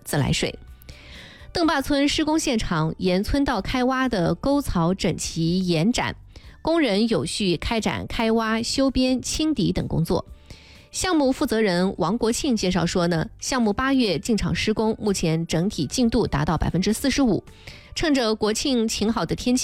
自来水。邓坝村施工现场沿村道开挖的沟槽整齐延展，工人有序开展开挖、修边、清底等工作。项目负责人王国庆介绍说呢，项目8月进场施工，目前整体进度达到45%。趁着国庆晴好的天气，